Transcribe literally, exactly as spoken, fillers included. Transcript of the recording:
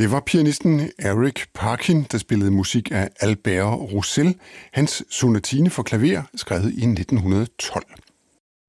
Det var pianisten Eric Parkin, der spillede musik af Albert Roussel, hans sonatine for klaver, skrevet i nitten tolv.